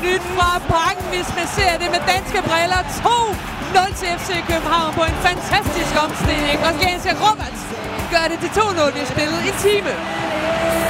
nyt fra Parken, hvis man ser det med danske briller. 2-0 til FC København på en fantastisk omstilling. Og Jens Roberts gør det til 2-0 i spillet i time.